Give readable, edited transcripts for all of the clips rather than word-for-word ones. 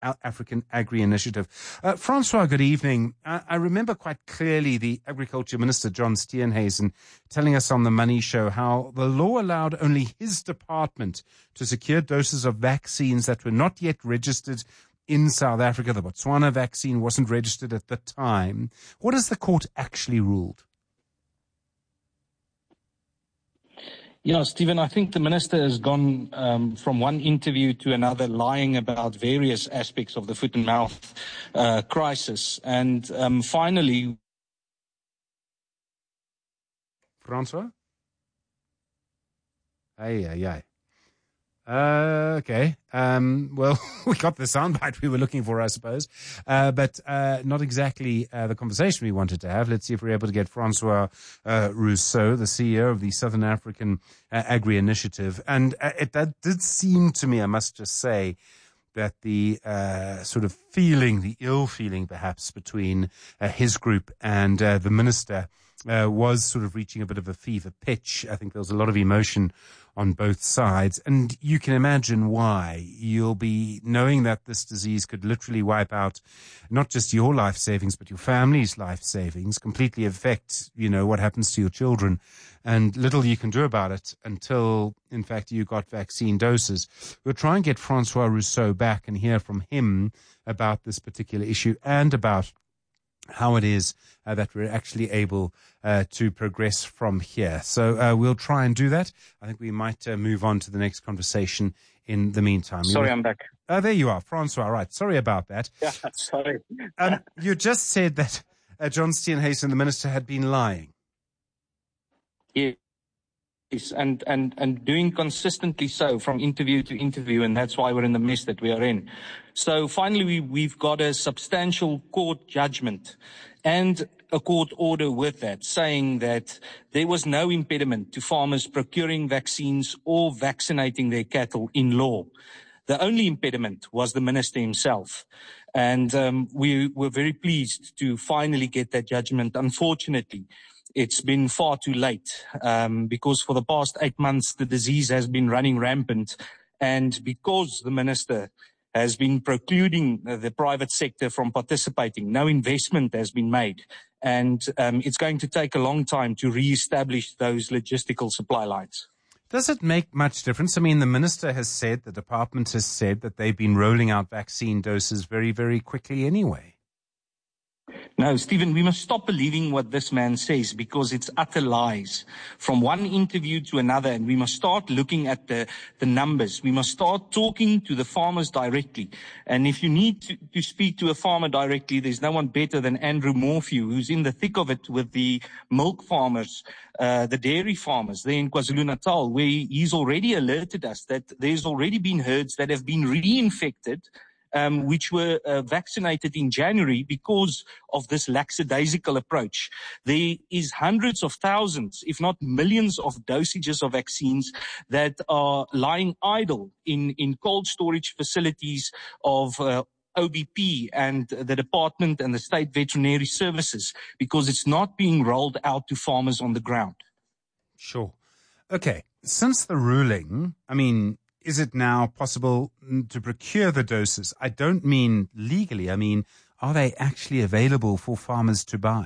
African Agri-Initiative. Francois, good evening. I remember quite clearly the Agriculture Minister, John Steenhuisen, telling us on the Money Show how the law allowed only his department to secure doses of vaccines that were not yet registered in South Africa. The Botswana vaccine wasn't registered at the time. What has the court actually ruled? Yeah, Stephen, I think the minister has gone from one interview to another lying about various aspects of the foot and mouth crisis. And finally... Francois? Aye. Okay. Well, we got the soundbite we were looking for, I suppose, but not exactly the conversation we wanted to have. Let's see if we're able to get Francois Rousseau, the CEO of the Southern African Agri-Initiative. And that did seem to me, I must just say, that the sort of feeling, the ill feeling perhaps between his group and the minister was sort of reaching a bit of a fever pitch. I think there was a lot of emotion on both sides. And you can imagine why. You'll be knowing that this disease could literally wipe out not just your life savings, but your family's life savings, completely affect, what happens to your children. And little you can do about it until, in fact, you got vaccine doses. We'll try and get Francois Rousseau back and hear from him about this particular issue and about how it is that we're actually able to progress from here. So we'll try and do that. I think we might move on to the next conversation in the meantime. Sorry, I'm back. There you are, Francois. Right. Sorry about that. Yeah, sorry. You just said that John Steenhuisen, the minister, had been lying. Yes, and doing consistently so from interview to interview, and that's why we're in the mess that we are in. So finally, we've got a substantial court judgment and a court order with that, saying that there was no impediment to farmers procuring vaccines or vaccinating their cattle in law. The only impediment was the minister himself. And we were very pleased to finally get that judgment. Unfortunately, it's been far too late because for the past 8 months, the disease has been running rampant. And because the minister has been precluding the private sector from participating, no investment has been made. And it's going to take a long time to reestablish those logistical supply lines. Does it make much difference? I mean, the minister has said, the department has said that they've been rolling out vaccine doses very, very quickly anyway. No, Stephen, we must stop believing what this man says because it's utter lies from one interview to another. And we must start looking at the numbers. We must start talking to the farmers directly. And if you need to speak to a farmer directly, there's no one better than Andrew Morphew, who's in the thick of it with the milk farmers, the dairy farmers there in KwaZulu-Natal, where he's already alerted us that there's already been herds that have been reinfected, which were vaccinated in January because of this lackadaisical approach. There is hundreds of thousands, if not millions of dosages of vaccines that are lying idle in cold storage facilities of OBP and the department and the state veterinary services because it's not being rolled out to farmers on the ground. Sure. Okay. Since the ruling, is it now possible to procure the doses? I don't mean legally. I mean, are they actually available for farmers to buy?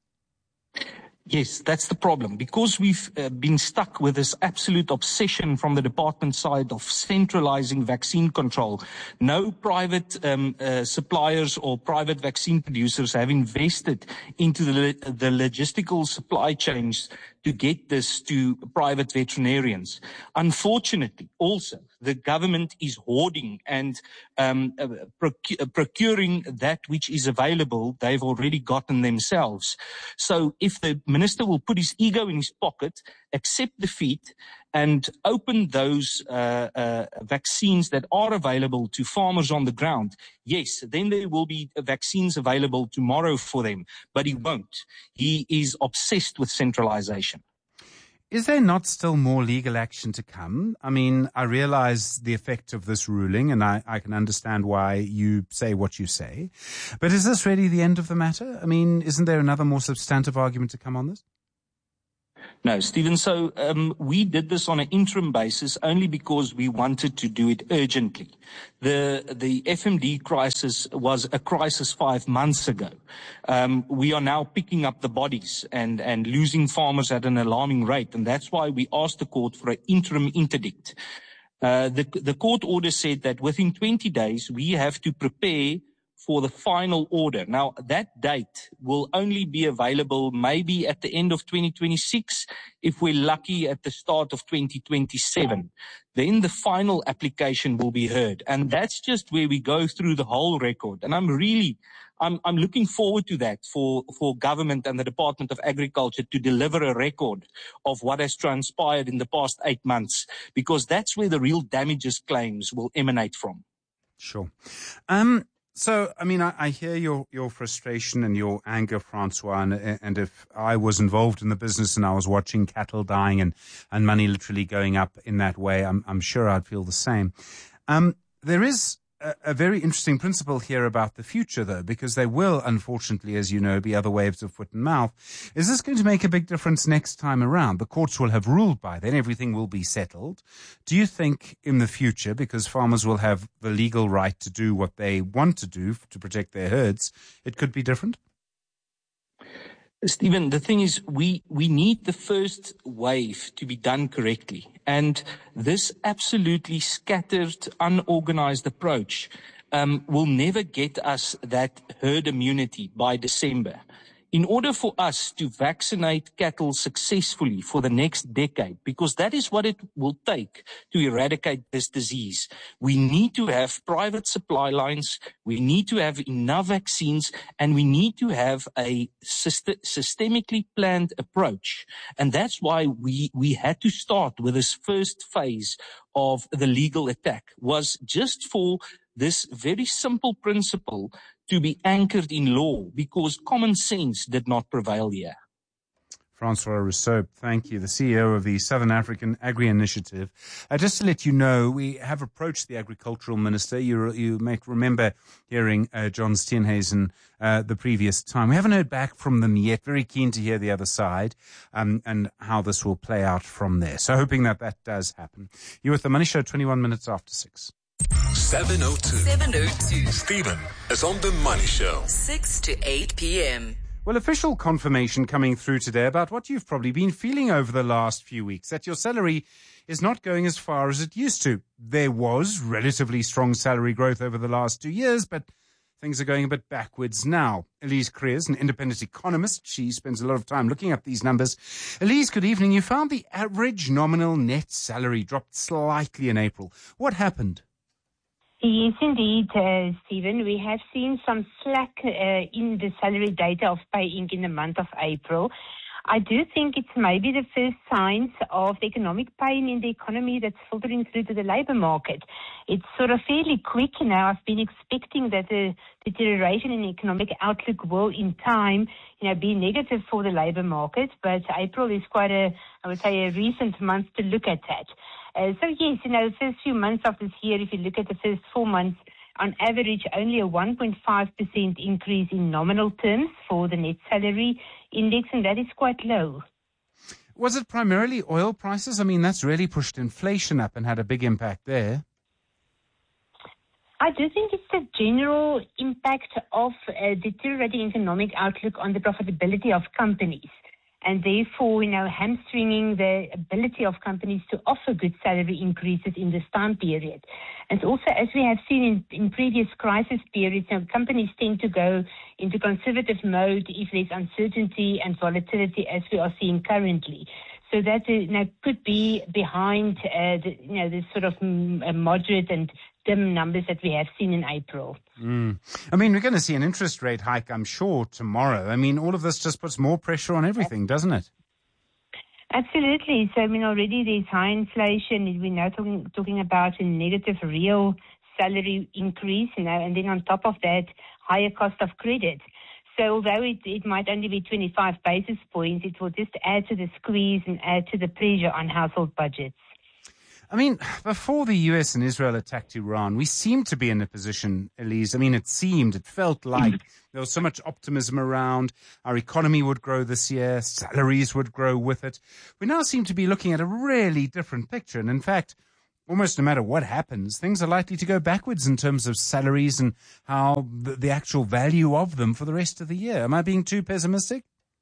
Yes, that's the problem. Because we've been stuck with this absolute obsession from the department side of centralizing vaccine control. No private suppliers or private vaccine producers have invested into the logistical supply chains to get this to private veterinarians. Unfortunately, also, the government is hoarding and procuring that which is available, they've already gotten themselves. So if the minister will put his ego in his pocket, accept defeat, and open those vaccines that are available to farmers on the ground, yes, then there will be vaccines available tomorrow for them. But he won't. He is obsessed with centralization. Is there not still more legal action to come? I mean, I realize the effect of this ruling, and I can understand why you say what you say. But is this really the end of the matter? I mean, isn't there another more substantive argument to come on this? No, Stephen, so we did this on an interim basis only because we wanted to do it urgently. The FMD crisis was a crisis 5 months ago. We are now picking up the bodies and losing farmers at an alarming rate, and that's why we asked the court for an interim interdict. The court order said that within 20 days we have to prepare for the final order. Now, that date will only be available maybe at the end of 2026, if we're lucky at the start of 2027. Then the final application will be heard. And that's just where we go through the whole record. And I'm looking forward to that for government and the Department of Agriculture to deliver a record of what has transpired in the past 8 months, because that's where the real damages claims will emanate from. Sure. So, I mean, I hear your frustration and your anger, Francois, and if I was involved in the business and I was watching cattle dying and money literally going up in that way, I'm sure I'd feel the same. There is a very interesting principle here about the future, though, because there will, unfortunately, as you know, be other waves of foot and mouth. Is this going to make a big difference next time around? The courts will have ruled by then. Everything will be settled. Do you think in the future, because farmers will have the legal right to do what they want to do to protect their herds, it could be different? Stephen, the thing is, we need the first wave to be done correctly. And this absolutely scattered, unorganized approach will never get us that herd immunity by December. In order for us to vaccinate cattle successfully for the next decade, because that is what it will take to eradicate this disease, we need to have private supply lines, we need to have enough vaccines, and we need to have a systemically planned approach. And that's why we had to start with this first phase of the legal attack, was just for this very simple principle to be anchored in law, because common sense did not prevail here. Francois Rousseau, thank you, the CEO of the Southern African Agri-Initiative. Just to let you know, we have approached the Agricultural Minister. You may remember hearing John Steenhuisen the previous time. We haven't heard back from them yet. Very keen to hear the other side and how this will play out from there. So hoping that does happen. You're with The Money Show, 21 minutes after 6. 7:02. Stephen is on The Money Show. 6 to 8 p.m. Well, official confirmation coming through today about what you've probably been feeling over the last few weeks, that your salary is not going as far as it used to. There was relatively strong salary growth over the last 2 years, but things are going a bit backwards now. Elise Creers, an independent economist, she spends a lot of time looking at these numbers. Elise, good evening. You found the average nominal net salary dropped slightly in April. What happened? Yes, indeed, Stephen. We have seen some slack in the salary data of Pay Inc. in the month of April. I do think it's maybe the first signs of the economic pain in the economy that's filtering through to the labour market. It's sort of fairly quick now. I've been expecting that the deterioration in the economic outlook will, in time, be negative for the labour market. But April is quite a recent month to look at that. So yes, the first few months of this year, if you look at the first 4 months, on average, only a 1.5% increase in nominal terms for the net salary index, and that is quite low. Was it primarily oil prices? I mean, that's really pushed inflation up and had a big impact there. I do think it's the general impact of a deteriorating economic outlook on the profitability of companies, and therefore, hamstringing the ability of companies to offer good salary increases in this time period. And also, as we have seen in previous crisis periods, companies tend to go into conservative mode if there's uncertainty and volatility, as we are seeing currently. So that could be behind the sort of moderate and dim numbers that we have seen in April. I mean, we're going to see an interest rate hike, I'm sure, tomorrow. I mean, all of this just puts more pressure on everything, doesn't it? Absolutely. So, already there's high inflation. We're now talking about a negative real salary increase, and then on top of that, higher cost of credit. So although it might only be 25 basis points, it will just add to the squeeze and add to the pressure on household budgets. I mean, before the US and Israel attacked Iran, we seemed to be in a position, Elise. I mean, it felt like there was so much optimism around. Our economy would grow this year. Salaries would grow with it. We now seem to be looking at a really different picture. And in fact, almost no matter what happens, things are likely to go backwards in terms of salaries and how the actual value of them for the rest of the year. Am I being too pessimistic?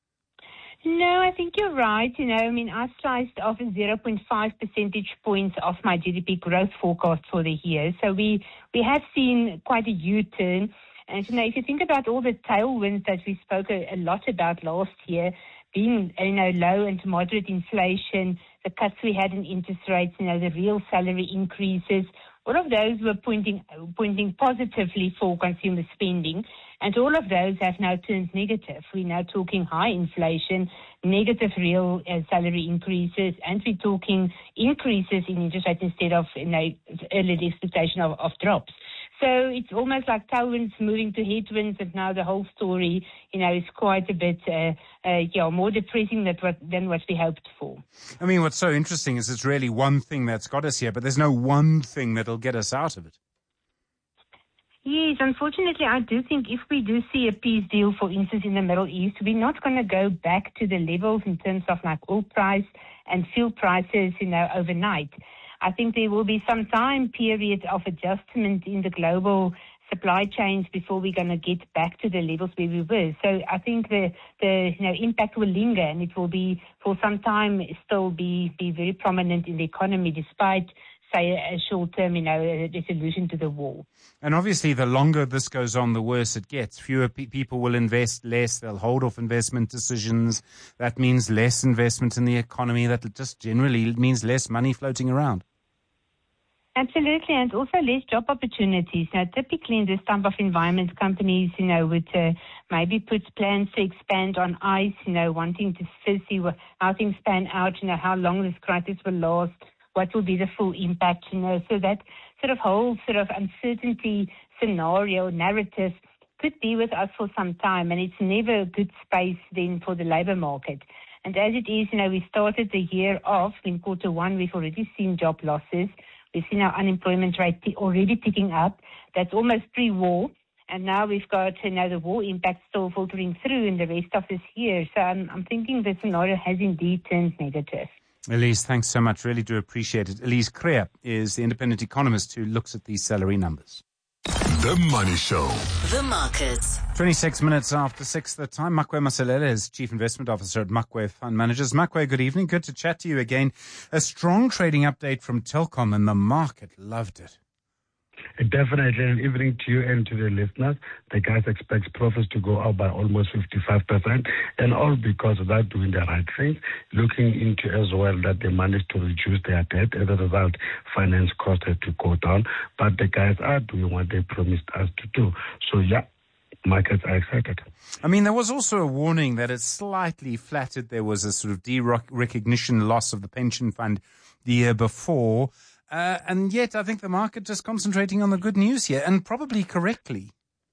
No, I think you're right. I sliced off 0.5 percentage points off my GDP growth forecast for the year. So we have seen quite a U-turn. And, if you think about all the tailwinds that we spoke a lot about last year, being, low and moderate inflation, the cuts we had in interest rates, the real salary increases, all of those were pointing positively for consumer spending. And all of those have now turned negative. We're now talking high inflation, negative real salary increases, and we're talking increases in interest rates instead of early expectation of drops. So it's almost like tailwinds moving to headwinds, and now the whole story, is quite a bit more depressing than what we hoped for. I mean, what's so interesting is it's really one thing that's got us here, but there's no one thing that'll get us out of it. Yes, unfortunately, I do think if we do see a peace deal, for instance, in the Middle East, we're not going to go back to the levels in terms of like oil price and fuel prices, overnight. I think there will be some time period of adjustment in the global supply chains before we're going to get back to the levels where we were. So I think the impact will linger, and it will be for some time still be very prominent in the economy, despite say a short-term, resolution to the war. And obviously, the longer this goes on, the worse it gets. Fewer people will invest less. They'll hold off investment decisions. That means less investment in the economy. That just generally means less money floating around. Absolutely, and also less job opportunities. Now, typically in this type of environment, companies, would maybe put plans to expand on ice, wanting to see how things pan out, how long this crisis will last, what will be the full impact, so that sort of whole sort of uncertainty scenario narrative could be with us for some time, and it's never a good space then for the labor market. And as it is, we started the year off in quarter one, we've already seen job losses. We've seen our unemployment rate already ticking up. That's almost pre-war. And now we've got the war impact still filtering through in the rest of this year. So I'm thinking the scenario has indeed turned negative. Elise, thanks so much. Really do appreciate it. Elise Creer is the independent economist who looks at these salary numbers. The Money Show. The Markets. 26 minutes after 6 the time. Makwe Maselele is Chief Investment Officer at Makwe Fund Managers. Makwe, good evening. Good to chat to you again. A strong trading update from Telkom, and the market loved it. Definitely, an evening to you and to the listeners. The guys expect profits to go up by almost 55%, and all because of that, doing the right things, looking into as well that they managed to reduce their debt. As a result, finance costs had to go down, but the guys are doing what they promised us to do. So, yeah, markets are excited. I mean, there was also a warning that it slightly flattered. There was a sort of de-recognition loss of the pension fund the year before. And yet, I think the market just concentrating on the good news here, and probably correctly.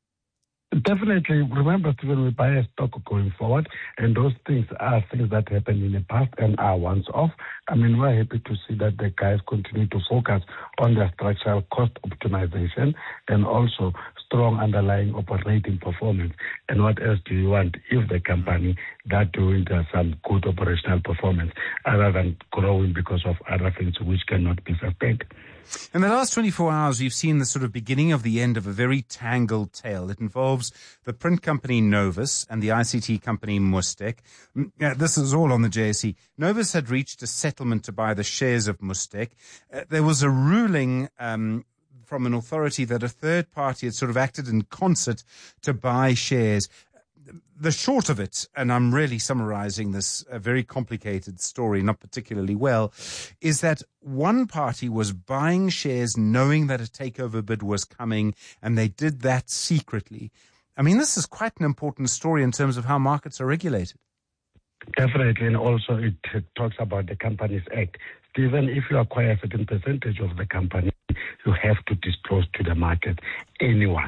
Definitely. Remember, Stephen, we buy a stock going forward, and those things are things that happened in the past and are once off. I mean, we're happy to see that the guys continue to focus on their structural cost optimization and also strong underlying operating performance. And what else do you want if the company that doing some good operational performance other than growing because of other things which cannot be sustained? In the last 24 hours, we've seen the sort of beginning of the end of a very tangled tale. It involves the print company Novus and the ICT company Mustek. This is all on the JSE. Novus had reached a settlement to buy the shares of Mustek. There was a ruling from an authority that a third party had sort of acted in concert to buy shares. The short of it, and I'm really summarizing this very complicated story, not particularly well, is that one party was buying shares knowing that a takeover bid was coming, and they did that secretly. I mean, this is quite an important story in terms of how markets are regulated. Definitely, and also it talks about the Companies Act. Stephen, if you acquire a certain percentage of the company, you have to disclose to the market anyone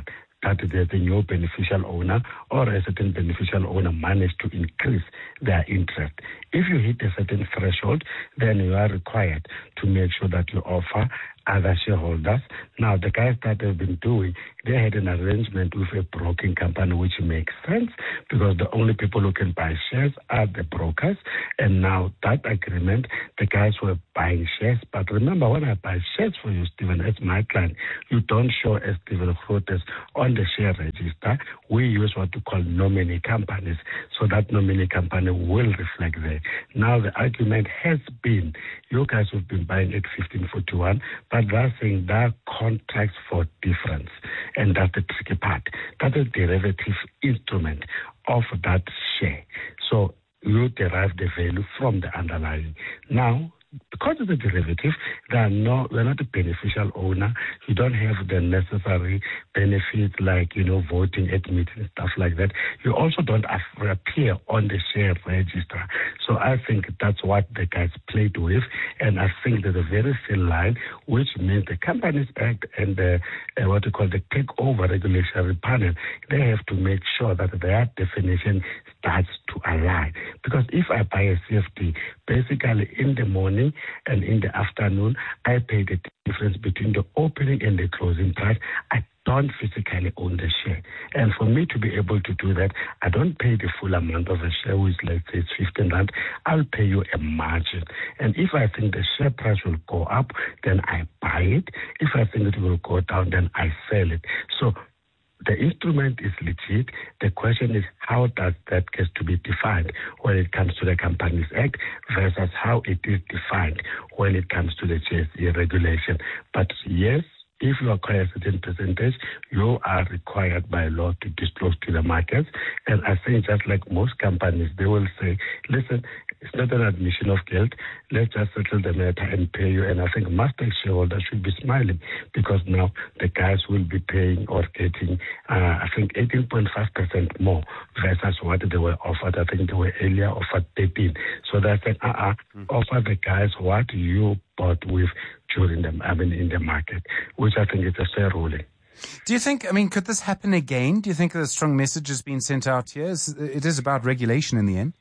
that the new beneficial owner or a certain beneficial owner managed to increase their interest. If you hit a certain threshold, then you are required to make sure that you offer other shareholders. Now, the guys that have been doing, they had an arrangement with a broking company, which makes sense because the only people who can buy shares are the brokers. And now that agreement, the guys were buying shares. But remember, when I buy shares for you, Stephen, as my client, you don't show as Stephen Grootes on the share register. We use what we call nominee companies. So that nominee company will reflect there. Now, the argument has been, you guys have been buying at 15.41, but they're saying there are contracts for difference. And that's the tricky part. That's a derivative instrument of that share. So you derive the value from the underlying. Now, because it's a derivative, we're not a beneficial owner. You don't have the necessary benefits like, voting at meetings, stuff like that. You also don't appear on the share register. So I think that's what the guys played with. And I think there's a very thin line, which means the Companies Act and the takeover regulatory panel, they have to make sure that their definition starts to align. Because if I buy a CFD, basically in the morning and in the afternoon, I pay the difference between the opening and the closing price. I don't physically own the share. And for me to be able to do that, I don't pay the full amount of a share, which let's say it's 15 rand. I'll pay you a margin. And if I think the share price will go up, then I buy it. If I think it will go down, then I sell it. So the instrument is legit. The question is, how does that get to be defined when it comes to the Companies Act versus how it is defined when it comes to the JSE regulation? But yes, if you acquire a certain percentage, you are required by law to disclose to the markets. And I think just like most companies, they will say, listen, it's not an admission of guilt. Let's just settle the matter and pay you. And I think Mustang shareholders should be smiling because now the guys will be paying or getting, I think, 18.5% more versus what they were offered. I think they were earlier offered 13. So they said, offer the guys what you bought with in the market, which I think is a fair ruling. Do you think, could this happen again? Do you think that a strong message has been sent out here? It is about regulation in the end.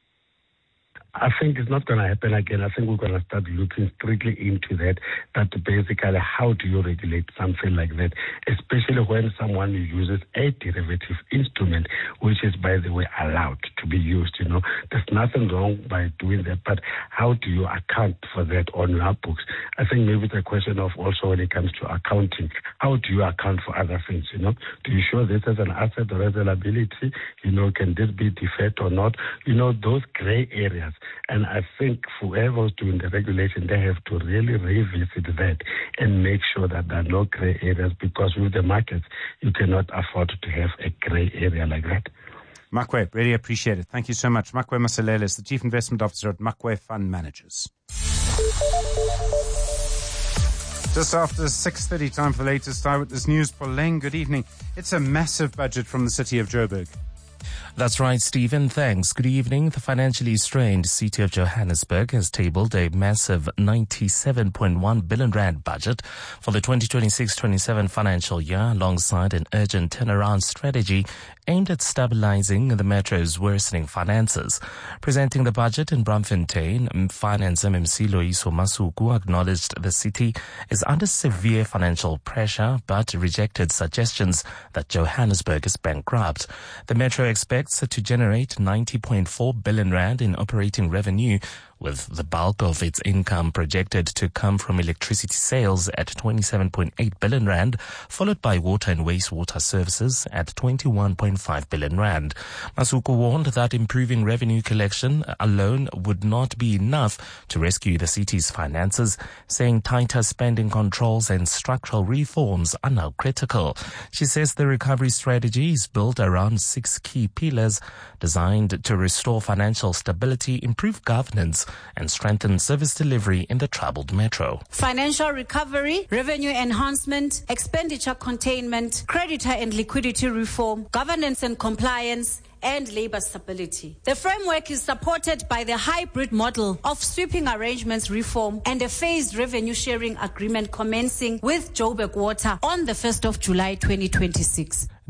I think it's not going to happen again. I think we're going to start looking strictly into that basically how do you regulate something like that, especially when someone uses a derivative instrument, which is, by the way, allowed to be used. There's nothing wrong by doing that, but how do you account for that on your books? I think maybe it's a question of also when it comes to accounting, how do you account for other things? Do you show this as an asset or as a liability? Can this be deferred or not? Those gray areas. And I think whoever's doing the regulation, they have to really revisit that and make sure that there are no gray areas, because with the markets, you cannot afford to have a gray area like that. Makwe, really appreciate it. Thank you so much. Makwe Masalela is the Chief Investment Officer at Makwe Fund Managers. Just after 6:30, time for the latest Eyewitness News. Pauleng, good evening. It's a massive budget from the city of Joburg. That's right, Stephen. Thanks. Good evening. The financially strained city of Johannesburg has tabled a massive 97.1 billion rand budget for the 2026-27 financial year, alongside an urgent turnaround strategy aimed at stabilizing the metro's worsening finances. Presenting the budget in Braamfontein, Finance MMC Loyiso Masuku acknowledged the city is under severe financial pressure, but rejected suggestions that Johannesburg is bankrupt. The metro expects to generate 90.4 billion rand in operating revenue, with the bulk of its income projected to come from electricity sales at 27.8 billion rand, followed by water and wastewater services at 21.5 billion rand. Masuku warned that improving revenue collection alone would not be enough to rescue the city's finances, saying tighter spending controls and structural reforms are now critical. She says the recovery strategy is built around 6 key pillars designed to restore financial stability, improve governance, and strengthen service delivery in the troubled metro. Financial recovery, revenue enhancement, expenditure containment, creditor and liquidity reform, governance and compliance, and labor stability. The framework is supported by the hybrid model of sweeping arrangements reform and a phased revenue sharing agreement commencing with Joburg Water on the 1st of July 2026.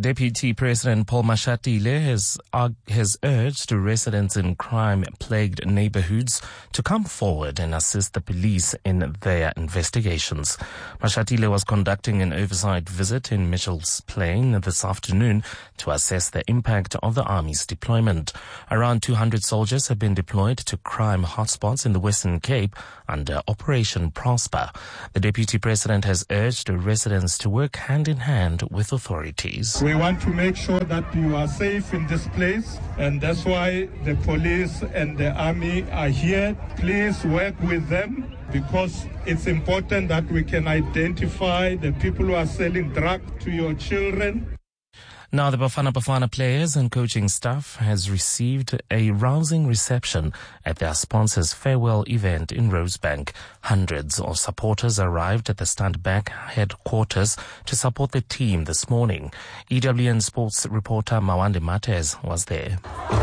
Deputy President Paul Mashatile has urged residents in crime-plagued neighborhoods to come forward and assist the police in their investigations. Mashatile was conducting an oversight visit in Mitchell's Plain this afternoon to assess the impact of the Army's deployment. Around 200 soldiers have been deployed to crime hotspots in the Western Cape under Operation Prosper. The Deputy President has urged residents to work hand in hand with authorities. We want to make sure that you are safe in this place, and that's why the police and the army are here. Please work with them, because it's important that we can identify the people who are selling drugs to your children. Now, the Bafana Bafana players and coaching staff has received a rousing reception at their sponsor's farewell event in Rosebank. Hundreds of supporters arrived at the Standback headquarters to support the team this morning. EWN sports reporter Mawande Matez was there.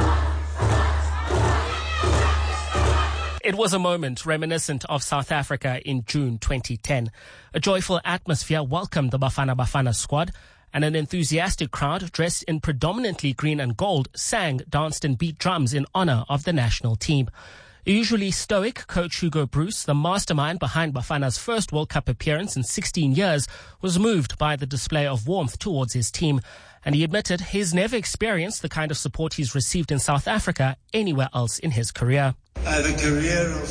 It was a moment reminiscent of South Africa in June 2010. A joyful atmosphere welcomed the Bafana Bafana squad, and an enthusiastic crowd dressed in predominantly green and gold sang, danced and beat drums in honor of the national team. A usually stoic coach Hugo Bruce, the mastermind behind Bafana's first World Cup appearance in 16 years, was moved by the display of warmth towards his team, and he admitted he's never experienced the kind of support he's received in South Africa anywhere else in his career. I have a career of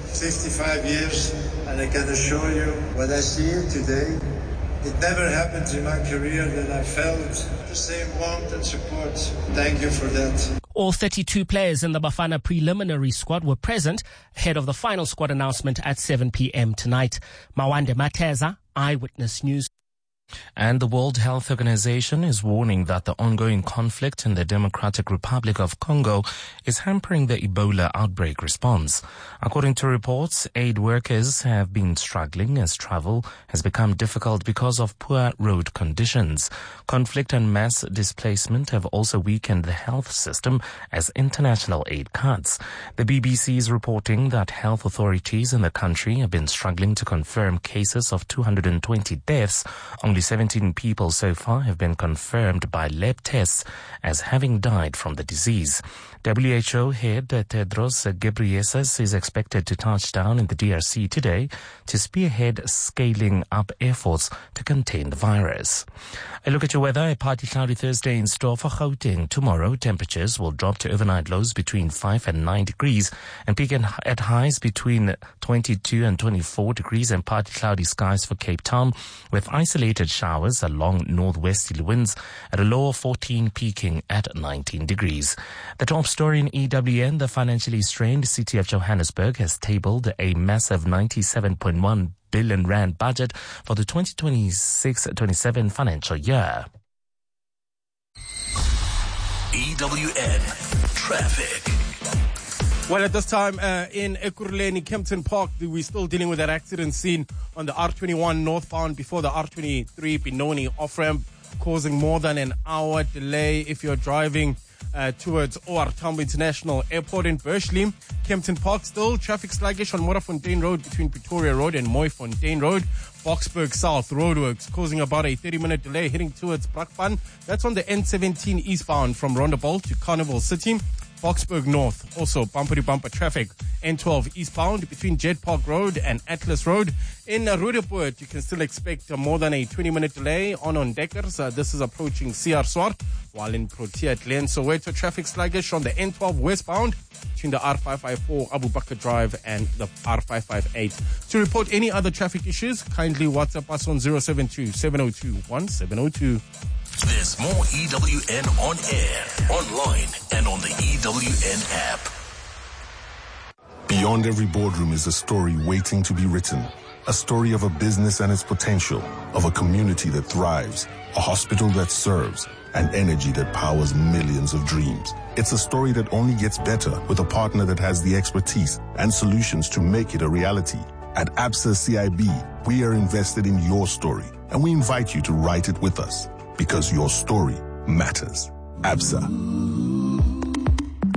55 years, and I can assure you what I see here today, it never happened in my career that I felt the same warmth and support. Thank you for that. All 32 players in the Bafana preliminary squad were present ahead of the final squad announcement at 7 p.m. tonight. Mawande Mateza, Eyewitness News. And the World Health Organization is warning that the ongoing conflict in the Democratic Republic of Congo is hampering the Ebola outbreak response. According to reports, aid workers have been struggling as travel has become difficult because of poor road conditions. Conflict and mass displacement have also weakened the health system as international aid cuts. The BBC is reporting that health authorities in the country have been struggling to confirm cases of 220 deaths. Only 17 people so far have been confirmed by lab tests as having died from the disease. WHO head Tedros Ghebreyesus is expected to touch down in the DRC today to spearhead scaling up efforts to contain the virus. A look at your weather. A partly cloudy Thursday in store for Gauteng. Tomorrow, temperatures will drop to overnight lows between 5 and 9 degrees and peak at highs between 22 and 24 degrees, and partly cloudy skies for Cape Town with isolated showers along northwesterly winds at a low of 14, peaking at 19 degrees. The top story in EWN, the financially strained city of Johannesburg has tabled a massive 97.1 billion rand budget for the 2026-27 financial year. EWN Traffic. Well, at this time in Ekurhuleni, Kempton Park, we're still dealing with that accident scene on the R21 northbound before the R23 Benoni off-ramp, causing more than an hour delay if you're driving towards OR Tambo International Airport in Bursley. Kempton Park still traffic sluggish on Morafontein Road between Pretoria Road and Mooifontein Road. Boksburg South roadworks causing about a 30-minute delay heading towards Brakpan. That's on the N17 eastbound from Rondebolt to Carnival City. Boksburg North, also bumper-to-bumper traffic. N12 eastbound between Jet Park Road and Atlas Road. In Roodepoort, you can still expect more than a 20-minute delay on Deckers. This is approaching CR Swart, while in Protea Glen, Soweto, traffic sluggish on the N12 westbound between the R554 Abu Bakr Drive and the R558. To report any other traffic issues, kindly WhatsApp us on 072-702-1702. There's more EWN on air, online, and on the EWN app. Beyond every boardroom is a story waiting to be written. A story of a business and its potential, of a community that thrives, a hospital that serves, and energy that powers millions of dreams. It's a story that only gets better with a partner that has the expertise and solutions to make it a reality. At Absa CIB, we are invested in your story, and we invite you to write it with us. Because your story matters. Absa.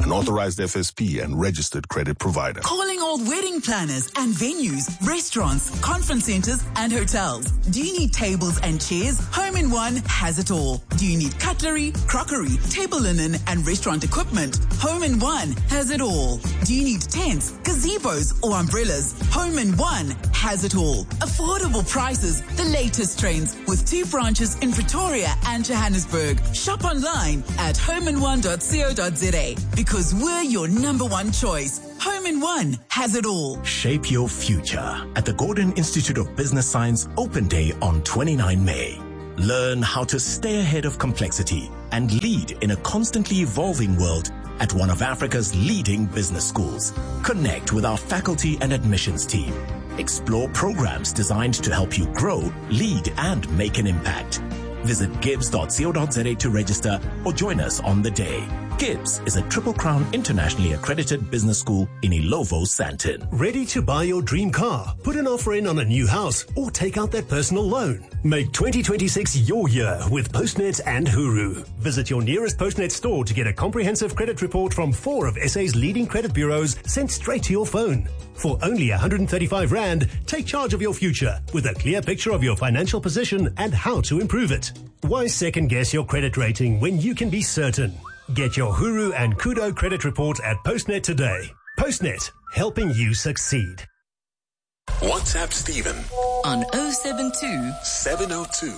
an authorized FSP and registered credit provider. Calling all wedding planners and venues, restaurants, conference centers, and hotels. Do you need tables and chairs? Home in One has it all. Do you need cutlery, crockery, table linen, and restaurant equipment? Home in One has it all. Do you need tents, gazebos, or umbrellas? Home in One has it all. Affordable prices, the latest trends, with 2 branches in Pretoria and Johannesburg. Shop online at homein1.co.za because we're your number one choice. Home in One has it all. Shape your future at the Gordon Institute of Business Science Open Day on 29 May. Learn how to stay ahead of complexity and lead in a constantly evolving world at one of Africa's leading business schools. Connect with our faculty and admissions team. Explore programs designed to help you grow, lead, and make an impact. Visit gibbs.co.za to register or join us on the day. Gibbs is a Triple Crown internationally accredited business school in Ilovo, Sandton. Ready to buy your dream car, put an offer in on a new house, or take out that personal loan? Make 2026 your year with Postnet and Huru. Visit your nearest Postnet store to get a comprehensive credit report from 4 of SA's leading credit bureaus sent straight to your phone. For only 135 Rand, take charge of your future with a clear picture of your financial position and how to improve it. Why second guess your credit rating when you can be certain? Get your Huru and Kudo credit report at Postnet today. Postnet, helping you succeed. WhatsApp Stephen On 072 702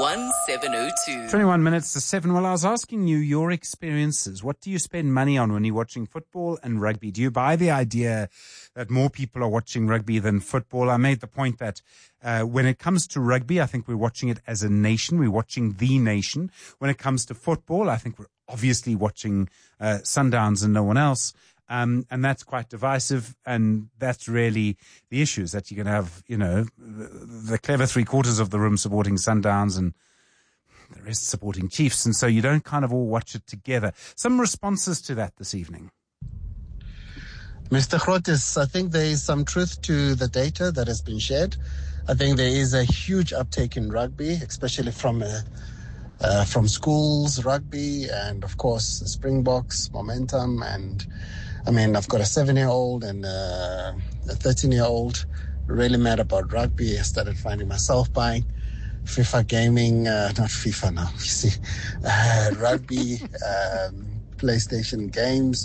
1702. 21 minutes to 7. Well, I was asking you your experiences. What do you spend money on when you're watching football and rugby? Do you buy the idea that more people are watching rugby than football? I made the point that when it comes to rugby, I think we're watching it as a nation. We're watching the nation. When it comes to football, I think we're obviously watching Sundowns and no one else. And that's quite divisive, and that's really the issue, is that you're going to have, you know, the clever 3/4 of the room supporting Sundowns and the rest supporting Chiefs, and so you don't kind of all watch it together. Some responses to that this evening. Mr. Grotis, I think there is some truth to the data that has been shared. I think there is a huge uptake in rugby, especially from schools rugby, and of course the Springboks, Momentum, and I mean, I've got a 7-year-old and a 13-year-old really mad about rugby. I started finding myself buying FIFA gaming, not FIFA now, you see, rugby, PlayStation games,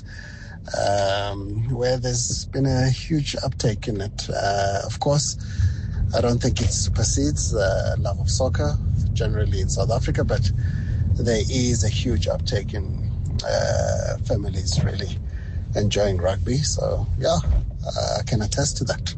where there's been a huge uptake in it. Of course, I don't think it supersedes the love of soccer generally in South Africa, but there is a huge uptake in families really enjoying rugby. So, yeah, I can attest to that.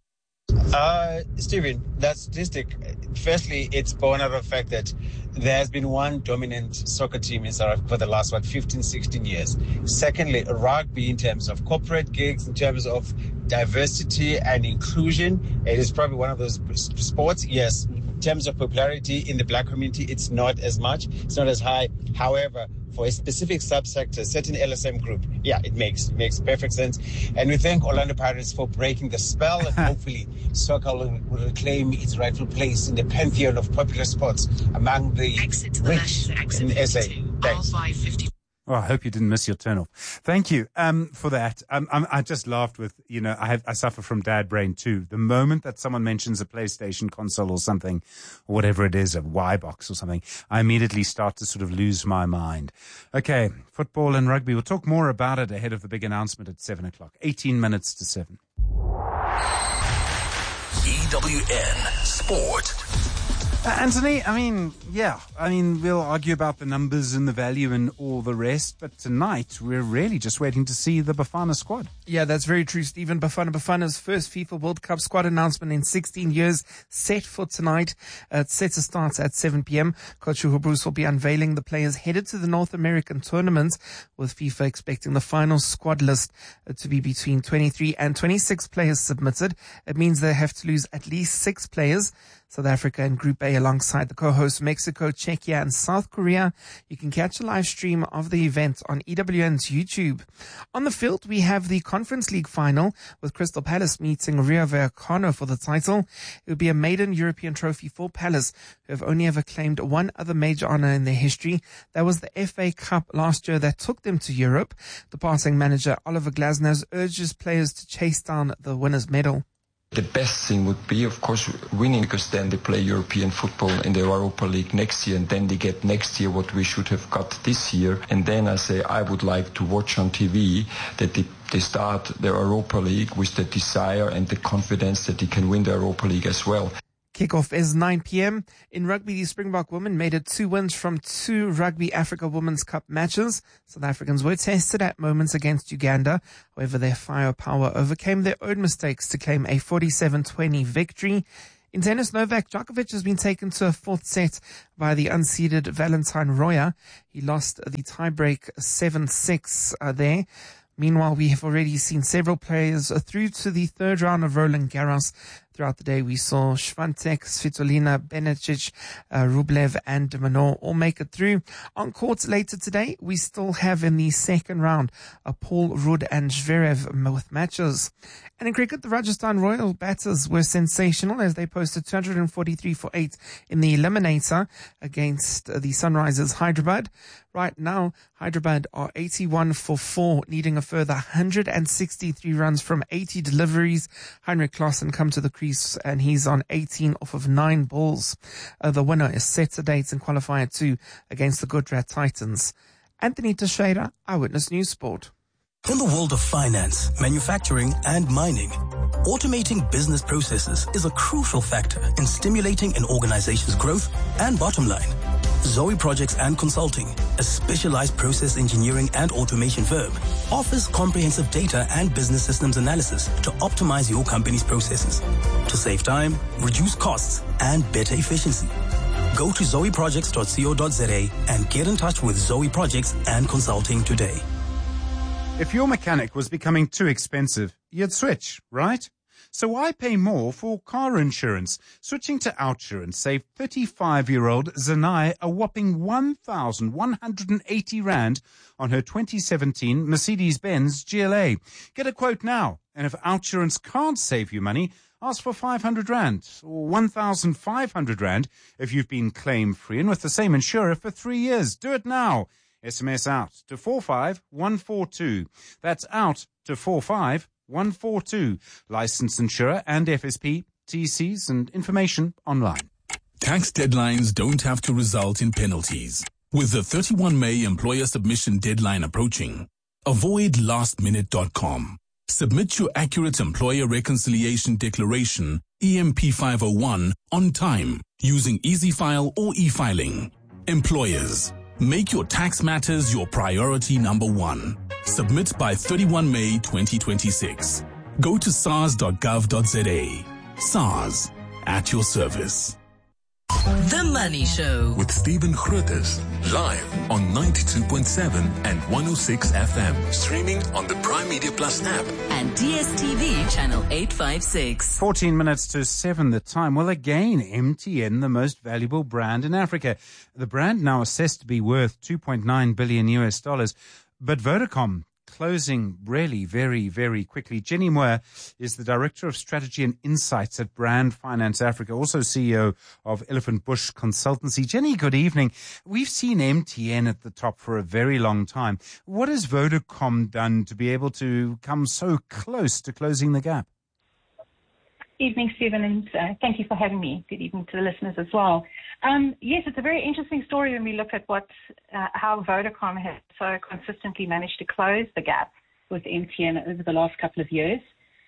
Stephen, that statistic, firstly, it's born out of the fact that there has been one dominant soccer team in South Africa for the last, 15, 16 years. Secondly, rugby in terms of corporate gigs, in terms of diversity and inclusion, it is probably one of those sports, yes. In terms of popularity in the black community, it's not as much, it's not as high. However, for a specific subsector, certain LSM group, yeah, it makes perfect sense. And we thank Orlando Pirates for breaking the spell, and hopefully soccer will reclaim its rightful place in the pantheon of popular sports among the rich in SA. Thanks. Oh, I hope you didn't miss your turn off. Thank you for that. I just laughed with, you know, I suffer from dad brain too. The moment that someone mentions a PlayStation console or something, or whatever it is, a Y-Box or something, I immediately start to sort of lose my mind. Okay, football and rugby. We'll talk more about it ahead of the big announcement at 7 o'clock. 18 minutes to 7. EWN Sport. Anthony, we'll argue about the numbers and the value and all the rest, but tonight we're really just waiting to see the Bafana squad. Yeah, that's very true, Stephen. Bafana's first FIFA World Cup squad announcement in 16 years set for tonight. It set to start at 7 p.m. Coach Hugo Bruce will be unveiling the players headed to the North American tournament, with FIFA expecting the final squad list to be between 23 and 26 players submitted. It means they have to lose at least 6 players. South Africa in Group A alongside the co-hosts Mexico, Czechia and South Korea. You can catch a live stream of the event on EWN's YouTube. On the field, we have the Conference League final with Crystal Palace meeting Rio Vallecano for the title. It would be a maiden European trophy for Palace, who have only ever claimed one other major honour in their history. That was the FA Cup last year that took them to Europe. Departing manager Oliver Glasner urges players to chase down the winner's medal. The best thing would be, of course, winning, because then they play European football in the Europa League next year, and then they get next year what we should have got this year. And then I say I would like to watch on TV that they start the Europa League with the desire and the confidence that they can win the Europa League as well. Kickoff is 9 p.m. In rugby, the Springbok women made it 2 wins from 2 Rugby Africa Women's Cup matches. South Africans were tested at moments against Uganda. However, their firepower overcame their own mistakes to claim a 47-20 victory. In tennis, Novak Djokovic has been taken to a 4th set by the unseeded Valentine Roya. He lost the tiebreak 7-6 there. Meanwhile, we have already seen several players through to the 3rd round of Roland Garros. Throughout the day, we saw Swiatek, Svitolina, Benecic, Rublev and de Minaur all make it through. On courts later today, we still have in the 2nd round Paul Rudd and Zverev with matches. And in cricket, the Rajasthan Royal batters were sensational as they posted 243 for 8 in the eliminator against the Sunrisers Hyderabad. Right now, Hyderabad are 81 for 4, needing a further 163 runs from 80 deliveries. Heinrich Klaassen come to the crease and he's on 18 off of 9 balls. The winner is set to date in qualifier 2 against the Gujarat Titans. Anthony Teixeira, Eyewitness News Sport. In the world of finance, manufacturing, and mining, automating business processes is a crucial factor in stimulating an organization's growth and bottom line. Zoe Projects and Consulting, a specialized process engineering and automation firm, offers comprehensive data and business systems analysis to optimize your company's processes, to save time, reduce costs, and better efficiency. Go to zoeprojects.co.za and get in touch with Zoe Projects and Consulting today. If your mechanic was becoming too expensive, you'd switch, right? So why pay more for car insurance? Switching to Outsurance saved 35-year-old Zanai a whopping 1,180 Rand on her 2017 Mercedes-Benz GLA. Get a quote now, and if Outsurance can't save you money, ask for 500 Rand or 1,500 Rand if you've been claim-free and with the same insurer for 3 years. Do it now. SMS out to 45142. That's out to 45142. Licensed insurer and FSP, TCs and information online. Tax deadlines don't have to result in penalties. With the 31 May employer submission deadline approaching, avoid lastminute.com. Submit your accurate employer reconciliation declaration, EMP 501, on time using EasyFile or e-filing. Employers, make your tax matters your priority number 1. Submit by 31 May 2026. Go to sars.gov.za. SARS, at your service. The Money Show with Stephen Grootes, live on 92.7 and 106 FM, streaming on the Prime Media Plus app and DSTV channel 856. 14 minutes to 7 the time. Well, again, MTN, the most valuable brand in Africa. The brand now assessed to be worth $2.9 billion US, but Vodacom closing really very, very quickly. Jenny Moore is the Director of Strategy and Insights at Brand Finance Africa, also CEO of Elephant Bush Consultancy. Jenny, good evening. We've seen MTN at the top for a very long time. What has Vodacom done to be able to come so close to closing the gap? Evening, Stephen, and thank you for having me. Good evening to the listeners as well. Yes, it's a very interesting story when we look at how Vodacom has so consistently managed to close the gap with MTN over the last couple of years.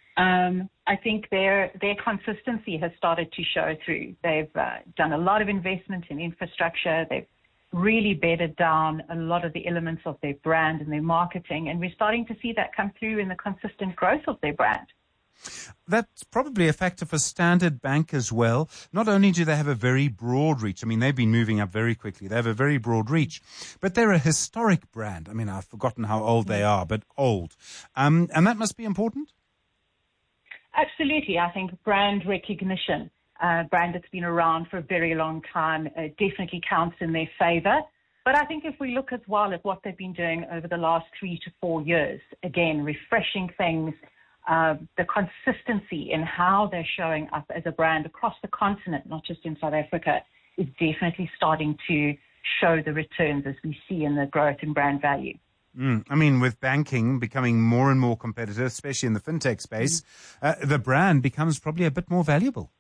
I think their consistency has started to show through. They've done a lot of investment in infrastructure. They've really bedded down a lot of the elements of their brand and their marketing, and we're starting to see that come through in the consistent growth of their brand. That's probably a factor for Standard Bank as well. Not only do they have a very broad reach, I mean, they've been moving up very quickly. They have a very broad reach, but they're a historic brand. I mean, I've forgotten how old they are, but old. And that must be important? Absolutely. I think brand recognition brand that's been around for a very long time, definitely counts in their favor. But I think if we look as well at what they've been doing over the last 3 to 4 years, again, refreshing things, the consistency in how they're showing up as a brand across the continent, not just in South Africa, is definitely starting to show the returns as we see in the growth in brand value. I mean, with banking becoming more and more competitive, especially in the fintech space, the brand becomes probably a bit more valuable.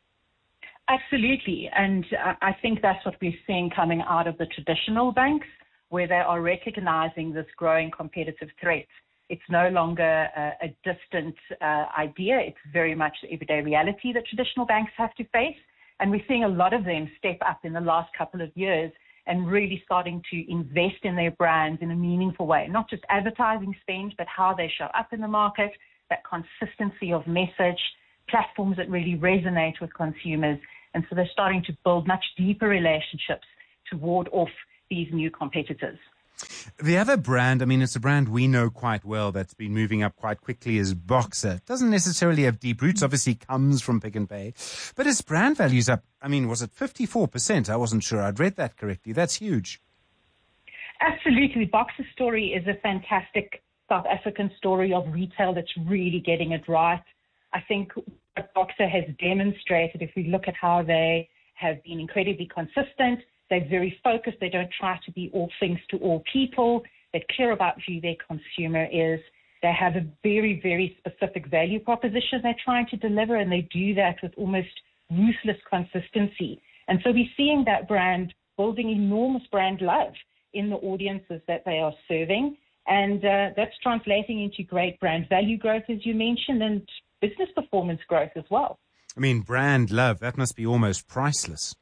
Absolutely. And I think that's what we're seeing coming out of the traditional banks, where they are recognizing this growing competitive threat. It's no longer a distant idea. It's very much the everyday reality that traditional banks have to face. And we're seeing a lot of them step up in the last couple of years and really starting to invest in their brands in a meaningful way, not just advertising spend, but how they show up in the market, that consistency of message, platforms that really resonate with consumers. And so they're starting to build much deeper relationships to ward off these new competitors. The other brand, I mean, it's a brand we know quite well that's been moving up quite quickly, is Boxer. It doesn't necessarily have deep roots, obviously comes from Pick n Pay, but its brand value's up, I mean, was it 54%? I wasn't sure I'd read that correctly. That's huge. Absolutely. Boxer's story is a fantastic South African story of retail that's really getting it right. I think what Boxer has demonstrated, if we look at how they have been incredibly consistent, they're very focused. They don't try to be all things to all people. They're clear about who their consumer is. They have a very, very specific value proposition they're trying to deliver, and they do that with almost ruthless consistency. And so we're seeing that brand building enormous brand love in the audiences that they are serving. And that's translating into great brand value growth, as you mentioned, and business performance growth as well. I mean, brand love, that must be almost priceless.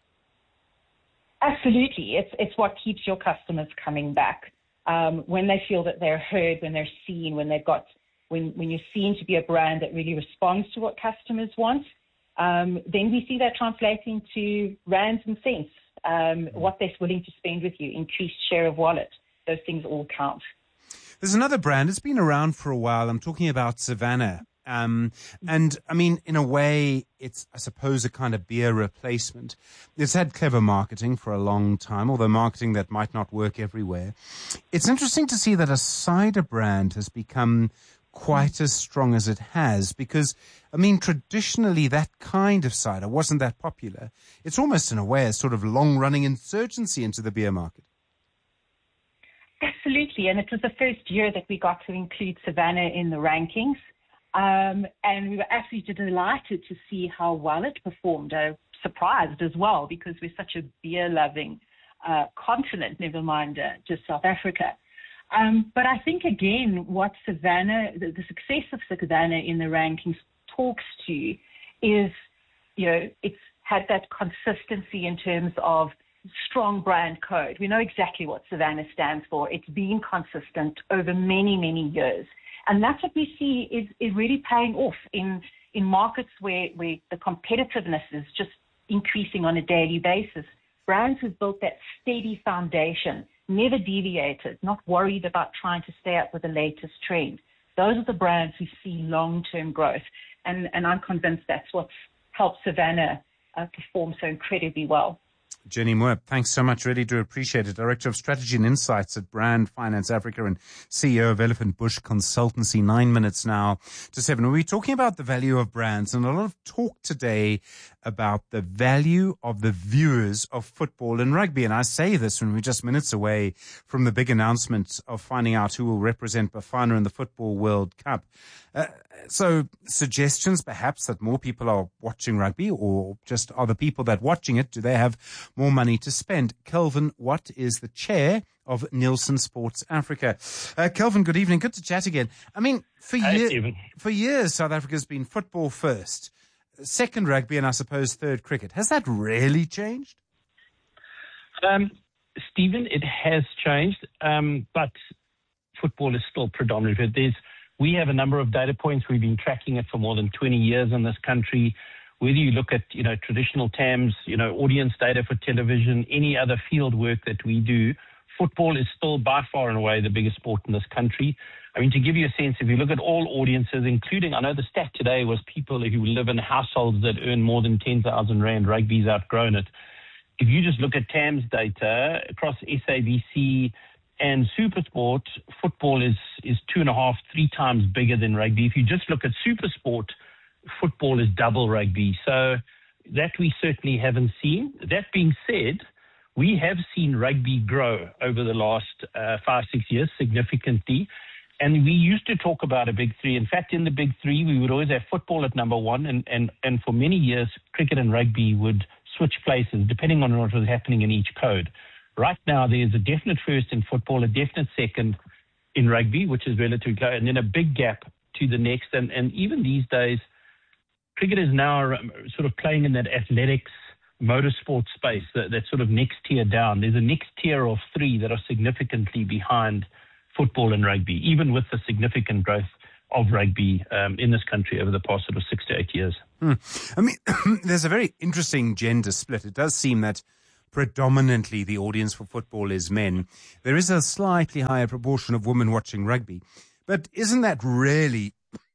Absolutely. It's what keeps your customers coming back. When they feel that they're heard, when they're seen, when you're seen to be a brand that really responds to what customers want, then we see that translating to rands and cents, what they're willing to spend with you, increased share of wallet. Those things all count. There's another brand. It's been around for a while. I'm talking about Savannah. And I mean, in a way, it's, I suppose, a kind of beer replacement. It's had clever marketing for a long time, although marketing that might not work everywhere. It's interesting to see that a cider brand has become quite as strong as it has, because, I mean, traditionally that kind of cider wasn't that popular. It's almost, in a way, a sort of long-running insurgency into the beer market. Absolutely. And it was the first year that we got to include Savannah in the rankings. And we were absolutely delighted to see how well it performed. Surprised as well, because we're such a beer-loving continent, never mind just South Africa. But I think, again, what Savannah, the success of Savannah in the rankings talks to is, it's had that consistency in terms of strong brand code. We know exactly what Savannah stands for. It's been consistent over many, many years. And that's what we see is really paying off in markets where the competitiveness is just increasing on a daily basis. Brands who've built that steady foundation, never deviated, not worried about trying to stay up with the latest trend. Those are the brands who see long-term growth. And I'm convinced that's what's helped Savannah perform so incredibly well. Jenny Moore, thanks so much. Really do appreciate it. Director of Strategy and Insights at Brand Finance Africa and CEO of Elephant Bush Consultancy. 9 minutes now to 7. We're talking about the value of brands, and a lot of talk today about the value of the viewers of football and rugby. And I say this when we're just minutes away from the big announcement of finding out who will represent Bafana in the Football World Cup. So suggestions perhaps that more people are watching rugby, or just are the people that watching it, do they have more money to spend? Kelvin Watt is the chair of Nielsen Sports Africa. Kelvin, good evening. Good to chat again. I mean, for years, South Africa's been football first, second rugby, and I suppose third cricket. Has that really changed? Stephen, it has changed, but football is still predominant. We have a number of data points. We've been tracking it for more than 20 years in this country. Whether you look at, traditional TAMs, audience data for television, any other field work that we do, football is still by far and away the biggest sport in this country. I mean, to give you a sense, if you look at all audiences, including, I know the stat today was people who live in households that earn more than 10,000 Rand, rugby's outgrown it. If you just look at TAM's data across SABC and SuperSport, football is 2.5, 3 times bigger than rugby. If you just look at SuperSport, football is double rugby. So that we certainly haven't seen. That being said, we have seen rugby grow over the last 5-6 years significantly. And we used to talk about a big three. In fact, in the big three, we would always have football at number one. And for many years, cricket and rugby would switch places depending on what was happening in each code. Right now, there's a definite first in football, a definite second in rugby, which is relatively close, and then a big gap to the next. And even these days, cricket is now sort of playing in that athletics, motorsport space, that sort of next tier down. There's a next tier of 3 that are significantly behind football and rugby, even with the significant growth of rugby in this country over the past sort of 6 to 8 years. I mean, there's a very interesting gender split. It does seem that predominantly the audience for football is men. There is a slightly higher proportion of women watching rugby. But isn't that really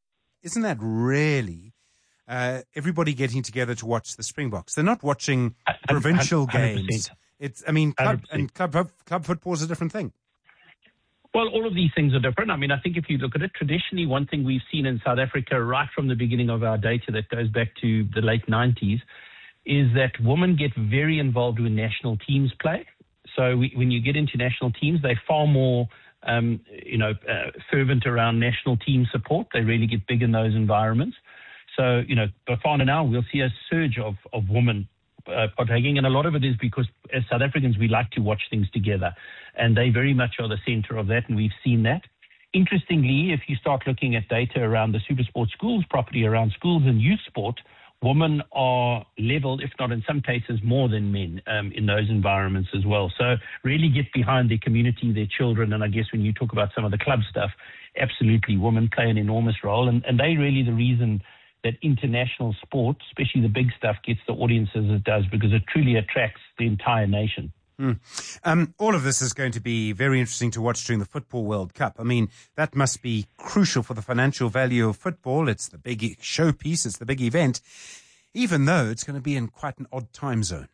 everybody getting together to watch the Springboks? They're not watching provincial 100%. Games. It's, I mean, club football is a different thing. Well, all of these things are different. I mean, I think if you look at it, traditionally, one thing we've seen in South Africa right from the beginning of our data that goes back to the late 90s is that women get very involved when national teams play. So when you get into national teams, they're far more, fervent around national team support. They really get big in those environments. So, Bafana now, we'll see a surge of women partaking, and a lot of it is because as South Africans, we like to watch things together, and they very much are the center of that, and we've seen that. Interestingly, if you start looking at data around the SuperSport schools property, around schools and youth sport, women are leveled, if not in some cases more than men in those environments as well. So really get behind their community, their children, and I guess when you talk about some of the club stuff, absolutely, women play an enormous role, and they're really the reason that international sport, especially the big stuff, gets the audiences it does, because it truly attracts the entire nation. All of this is going to be very interesting to watch during the Football World Cup. I mean, that must be crucial for the financial value of football. It's the big showpiece. It's the big event, even though it's going to be in quite an odd time zone.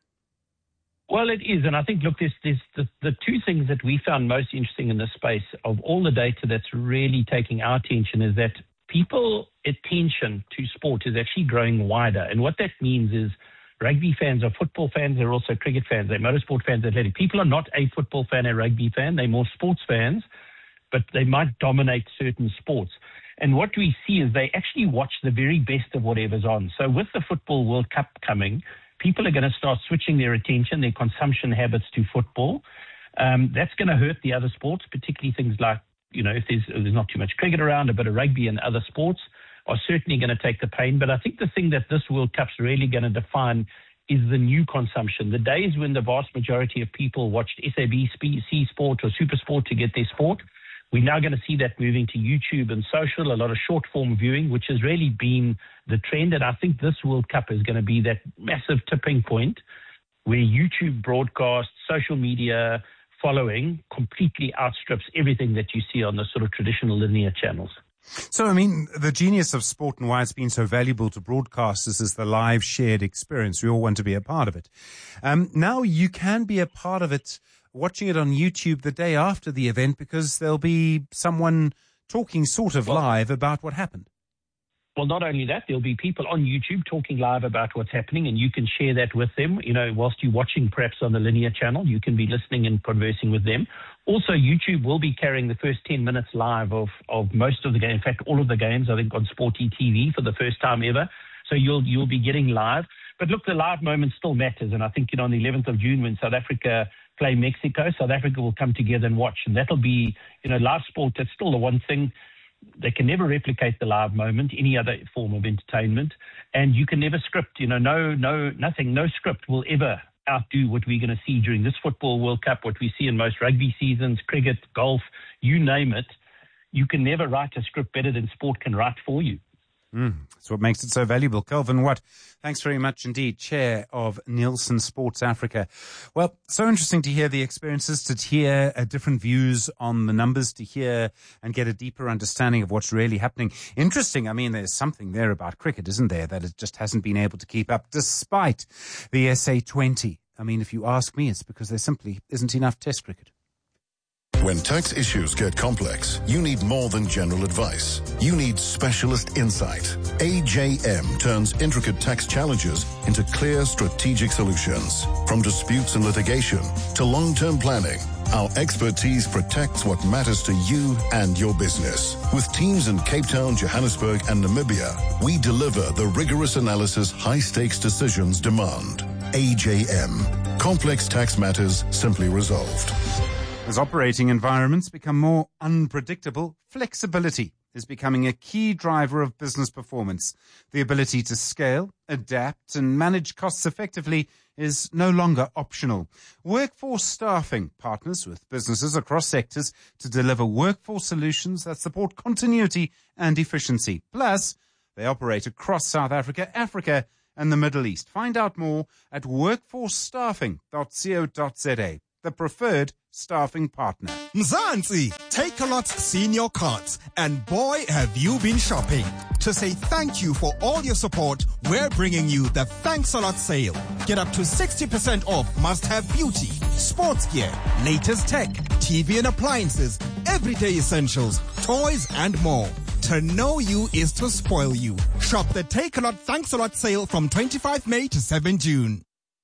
Well, it is. And I think, look, there's the two things that we found most interesting in this space of all the data that's really taking our attention is that people's attention to sport is actually growing wider. And what that means is rugby fans are football fans. They're also cricket fans. They're motorsport fans, athletic. People are not a football fan, a rugby fan. They're more sports fans, but they might dominate certain sports. And what we see is they actually watch the very best of whatever's on. So with the Football World Cup coming, people are going to start switching their attention, their consumption habits to football. That's going to hurt the other sports, particularly things like, if there's not too much cricket around, a bit of rugby and other sports are certainly going to take the pain. But I think the thing that this World Cup's really going to define is the new consumption. The days when the vast majority of people watched SABC Sport or SuperSport to get their sport, we're now going to see that moving to YouTube and social, a lot of short-form viewing, which has really been the trend. And I think this World Cup is going to be that massive tipping point where YouTube broadcast, social media following completely outstrips everything that you see on the sort of traditional linear channels. So, I mean, the genius of sport and why it's been so valuable to broadcasters is the live shared experience. We all want to be a part of it. Now you can be a part of it, watching it on YouTube the day after the event, because there'll be someone talking sort of live about what happened. Well, not only that, there'll be people on YouTube talking live about what's happening, and you can share that with them. Whilst you're watching perhaps on the linear channel, you can be listening and conversing with them. Also, YouTube will be carrying the first 10 minutes live of most of the game. In fact, all of the games, I think, on Sporty TV for the first time ever. So you'll be getting live. But look, the live moment still matters. And I think, on the 11th of June when South Africa play Mexico, South Africa will come together and watch. And that'll be, live sport, that's still the one thing. They can never replicate the live moment, any other form of entertainment. And you can never script, nothing, no script will ever outdo what we're going to see during this Football World Cup, what we see in most rugby seasons, cricket, golf, you name it. You can never write a script better than sport can write for you. That's what makes it so valuable. Kelvin Watt, thanks very much indeed, Chair of Nielsen Sports Africa. Well, so interesting to hear the experiences, to hear different views on the numbers, to hear and get a deeper understanding of what's really happening. Interesting, I mean, there's something there about cricket, isn't there, that it just hasn't been able to keep up despite the SA20. I mean, if you ask me, it's because there simply isn't enough Test cricket. When tax issues get complex, you need more than general advice. You need specialist insight. AJM turns intricate tax challenges into clear strategic solutions. From disputes and litigation to long-term planning, our expertise protects what matters to you and your business. With teams in Cape Town, Johannesburg, and Namibia, we deliver the rigorous analysis high-stakes decisions demand. AJM. Complex tax matters simply resolved. As operating environments become more unpredictable, flexibility is becoming a key driver of business performance. The ability to scale, adapt, and manage costs effectively is no longer optional. Workforce Staffing partners with businesses across sectors to deliver workforce solutions that support continuity and efficiency. Plus, they operate across South Africa, Africa, and the Middle East. Find out more at workforcestaffing.co.za, the preferred staffing partner. Mzansi, Takealot Senior Cards, and boy have you been shopping. To say thank you for all your support, we're bringing you the Thanks a Lot sale. Get up to 60% off must-have beauty, sports gear, latest tech, TV and appliances, everyday essentials, toys and more. To know you is to spoil you. Shop the Takealot Thanks a Lot sale from 25 May to 7 June.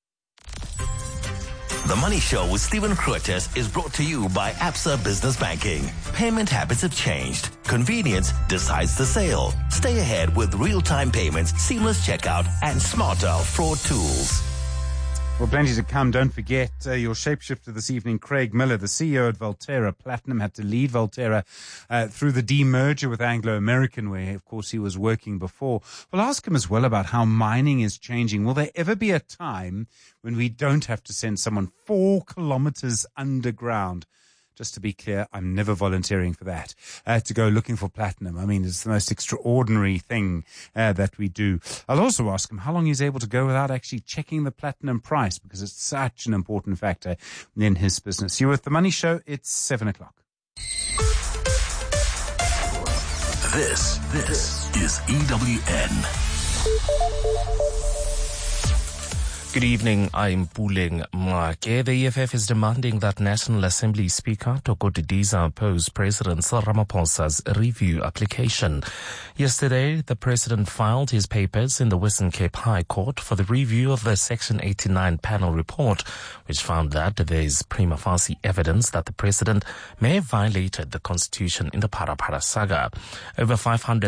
The Money Show with Stephen Kroetes is brought to you by Absa Business Banking. Payment habits have changed. Convenience decides the sale. Stay ahead with real-time payments, seamless checkout, and smarter fraud tools. Well, plenty to come. Don't forget your shapeshifter this evening, Craig Miller, the CEO at Valterra Platinum, had to lead Valterra through the demerger with Anglo American, where, of course, he was working before. We'll ask him as well about how mining is changing. Will there ever be a time when we don't have to send someone 4 kilometers underground? Just to be clear, I'm never volunteering for that, to go looking for platinum. I mean, it's the most extraordinary thing that we do. I'll also ask him how long he's able to go without actually checking the platinum price, because it's such an important factor in his business. You're with The Money Show. It's 7 o'clock. This is EWN. Good evening, I'm Puleng Mwake. The EFF is demanding that National Assembly Speaker Toko Didiza oppose President Cyril Ramaphosa's review application. Yesterday, the President filed his papers in the Western Cape High Court for the review of the Section 89 panel report, which found that there is prima facie evidence that the President may have violated the Constitution in the Parapara saga. Over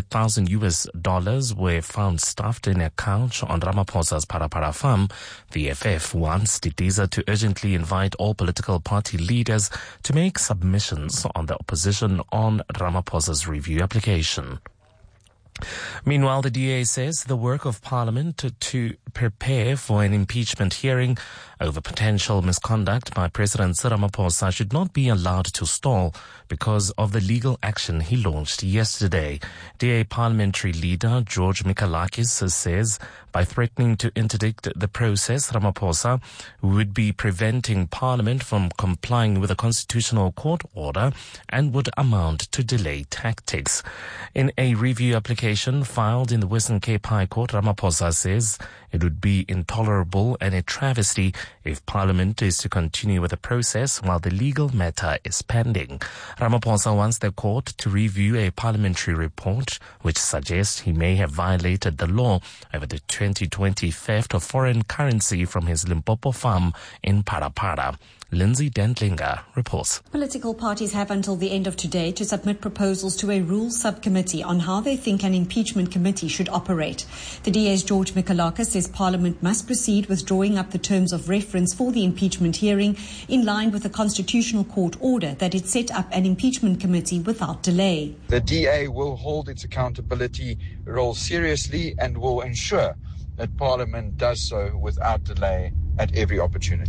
$500,000 were found stuffed in a couch on Ramaphosa's Parapara farm. The EFF wants Didiza to urgently invite all political party leaders to make submissions on the opposition on Ramaphosa's review application. Meanwhile, the DA says the work of Parliament to prepare for an impeachment hearing over potential misconduct by President Cyril Ramaphosa should not be allowed to stall because of the legal action he launched yesterday. DA parliamentary leader George Mikalakis says by threatening to interdict the process, Ramaphosa would be preventing Parliament from complying with a constitutional court order and would amount to delay tactics. In a review application filed in the Western Cape High Court, Ramaphosa says it would be intolerable and a travesty if Parliament is to continue with the process while the legal matter is pending. Ramaphosa wants the court to review a parliamentary report which suggests he may have violated the law over the 2020 theft of foreign currency from his Limpopo farm in Parapara. Lindsay Dentlinger reports. Political parties have until the end of today to submit proposals to a rules subcommittee on how they think an impeachment committee should operate. The DA's George Mikalakis says Parliament must proceed with drawing up the terms of reference for the impeachment hearing in line with the Constitutional Court order that it set up an impeachment committee without delay. The DA will hold its accountability role seriously and will ensure that Parliament does so without delay at every opportunity.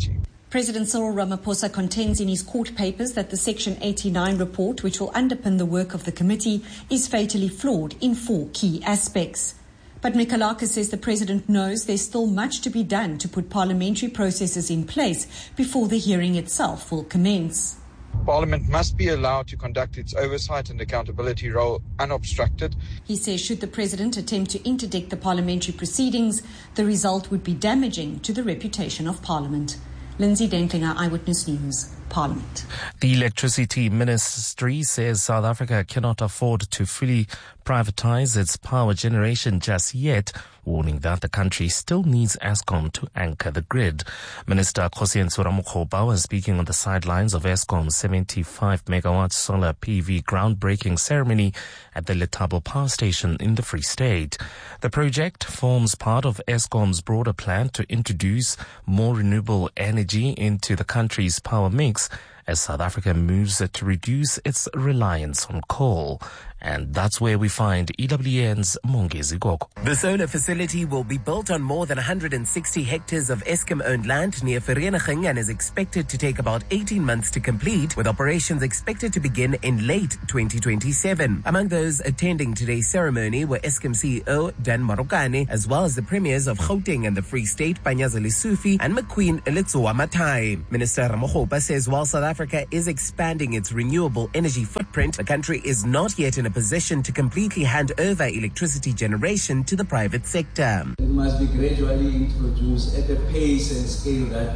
President Cyril Ramaphosa contends in his court papers that the Section 89 report, which will underpin the work of the committee, is fatally flawed in 4 key aspects. But Mikalaka says the president knows there's still much to be done to put parliamentary processes in place before the hearing itself will commence. Parliament must be allowed to conduct its oversight and accountability role unobstructed. He says should the president attempt to interdict the parliamentary proceedings, the result would be damaging to the reputation of Parliament. Lindsay Dentlinger, Eyewitness News, Parliament. The Electricity Ministry says South Africa cannot afford to fully privatize its power generation just yet, warning that the country still needs Eskom to anchor the grid. Minister Kgosientsho Ramokgopa was speaking on the sidelines of Eskom's 75-megawatt solar PV groundbreaking ceremony at the Letabo Power Station in the Free State. The project forms part of Eskom's broader plan to introduce more renewable energy into the country's power mix as South Africa moves to reduce its reliance on coal. And that's where we find EWN's Mongezi Gogo. The solar facility will be built on more than 160 hectares of Eskom-owned land near Vereeniging and is expected to take about 18 months to complete, with operations expected to begin in late 2027. Among those attending today's ceremony were Eskom CEO Dan Marokane, as well as the premiers of Gauteng and the Free State, Panyaza Lesufi and McQueen Letsoa Matai. Minister Ramokgopa says while South Africa is expanding its renewable energy footprint, the country is not yet in a position to completely hand over electricity generation to the private sector. It must be gradually introduced at a pace and scale that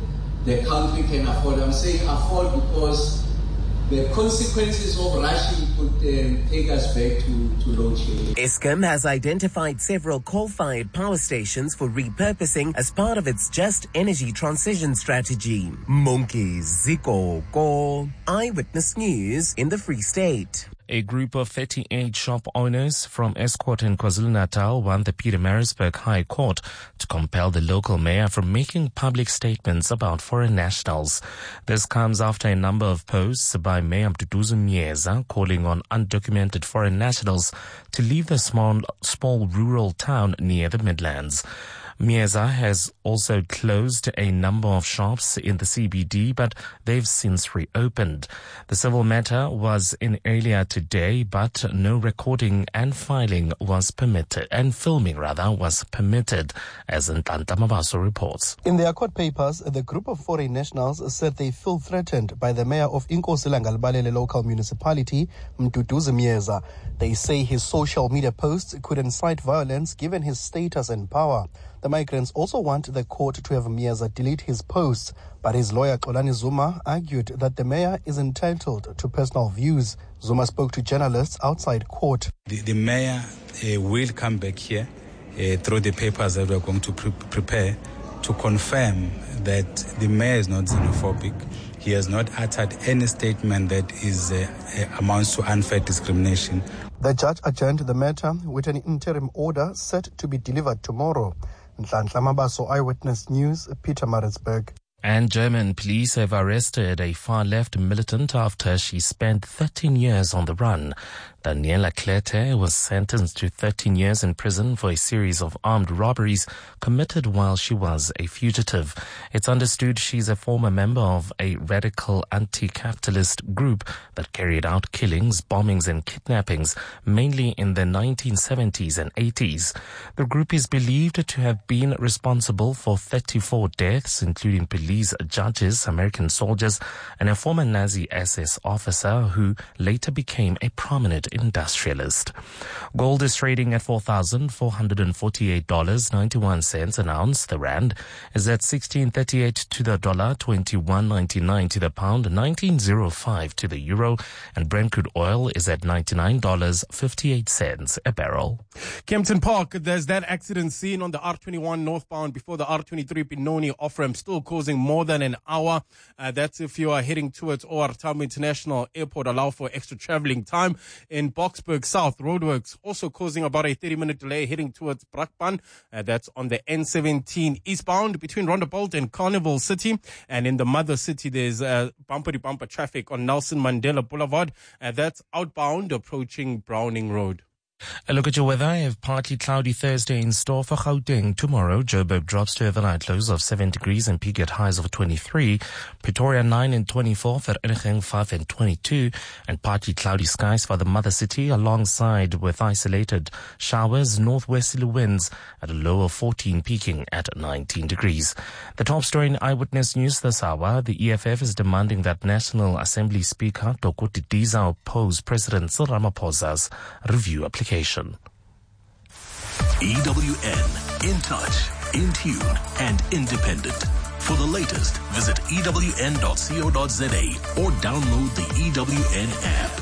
the country can afford. I'm saying afford because the consequences of rushing could take us back to load shedding. Eskom has identified several coal-fired power stations for repurposing as part of its just energy transition strategy. Mongezi Gogo, Eyewitness News in the Free State. A group of 38 shop owners from Estcourt in KwaZulu-Natal want the Pietermaritzburg High Court to compel the local mayor from making public statements about foreign nationals. This comes after a number of posts by Mayor Mduduzi Myeza calling on undocumented foreign nationals to leave the small rural town near the Midlands. Myeza has also closed a number of shops in the CBD, but they've since reopened. The civil matter was in earlier today, but no recording and filming was permitted, as Ntanta Mabaso reports. In their court papers, the group of foreign nationals said they feel threatened by the mayor of Inkosi Langalbalele local municipality, Mduduzi Myeza. They say his social media posts could incite violence given his status and power. The migrants also want the court to have Myeza delete his posts, but his lawyer Xolani Zuma argued that the mayor is entitled to personal views. Zuma spoke to journalists outside court. The mayor will come back here through the papers that we're going to prepare to confirm that the mayor is not xenophobic. He has not uttered any statement that is amounts to unfair discrimination. The judge adjourned the matter with an interim order set to be delivered tomorrow. Nhlanhla Mabaso, Eyewitness News, Pietermaritzburg. And German police have arrested a far-left militant after she spent 13 years on the run. Daniela Klete was sentenced to 13 years in prison for a series of armed robberies committed while she was a fugitive. It's understood she's a former member of a radical anti-capitalist group that carried out killings, bombings and kidnappings, mainly in the 1970s and 80s. The group is believed to have been responsible for 34 deaths, including police, judges, American soldiers, and a former Nazi SS officer who later became a prominent industrialist. Gold is trading at $4,448.91 an ounce. The rand is at 16.38 to the dollar, 21.99 to the pound, 19.05 to the euro, and Brent crude oil is at $99.58 a barrel. Kempton Park, there's that accident scene on the R21 northbound before the R23 Benoni off-ramp, still causing more than an hour. That's if you are heading towards OR Tambo International Airport. Allow for extra traveling time. In Boksburg South, roadworks also causing about a 30-minute delay heading towards Brakpan. That's on the N17 eastbound between Rondebolt and Carnival City. And in the mother city, there's bumper-to-bumper traffic on Nelson Mandela Boulevard. That's outbound approaching Browning Road. A look at your weather. I have partly cloudy Thursday in store for Gauteng. Tomorrow, Joburg drops to overnight lows of 7 degrees and peak at highs of 23. Pretoria 9 and 24, Vereeniging 5 and 22. And partly cloudy skies for the mother city alongside with isolated showers, northwesterly winds at a low of 14, peaking at 19 degrees. The top story in Eyewitness News this hour. The EFF is demanding that National Assembly Speaker Doko Didiza oppose President Cyril Ramaphosa's review application. EWN, in touch, in tune, and independent. For the latest, visit ewn.co.za or download the EWN app.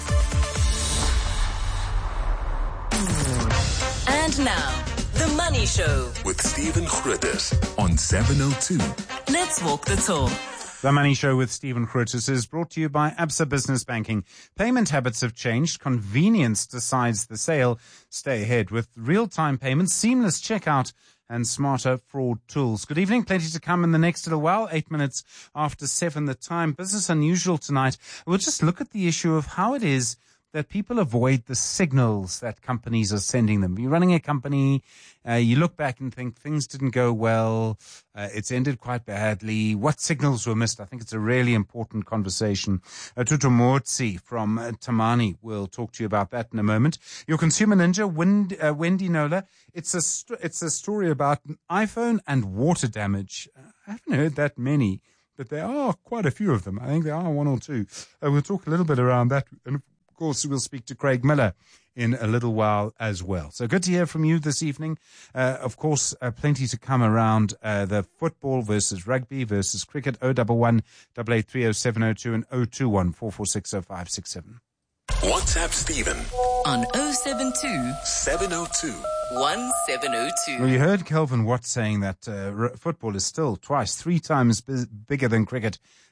And now, The Money Show with Stephen Grootes on 702. Let's walk the talk. The Money Show with Stephen Grootes is brought to you by Absa Business Banking. Payment habits have changed. Convenience decides the sale. Stay ahead with real-time payments, seamless checkout, and smarter fraud tools. Good evening. Plenty to come in the next little while. 8 minutes after 7 the time. Business Unusual tonight. We'll just look at the issue of how it is that people avoid the signals that companies are sending them. You're running a company, you look back and think things didn't go well, it's ended quite badly. What signals were missed? I think it's a really important conversation. Tutu Motsi from Tamani will talk to you about that in a moment. Your consumer ninja, Wendy Nola, it's a story about an iPhone and water damage. I haven't heard that many, but there are quite a few of them. I think there are one or two. We'll talk a little bit around that. And of course, we'll speak to Craig Miller in a little while as well. So good to hear from you this evening. Of course, plenty to come around the football versus rugby versus cricket. 011 883 0702 and 021 446 0567. WhatsApp Stephen on 072 702 1702. Well, you heard Kelvin Watt saying that football is still 3 times bigger than cricket.